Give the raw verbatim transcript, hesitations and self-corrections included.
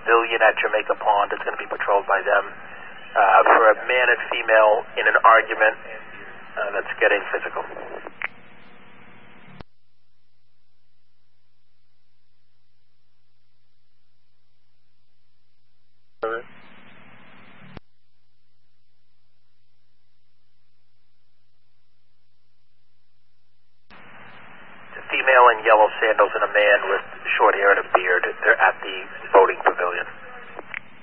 pavilion at Jamaica Pond. It's going to be patrolled by them uh, for a man and female in an argument uh, that's getting physical. Female in yellow sandals and a man with short hair and a beard. They're at the voting pavilion.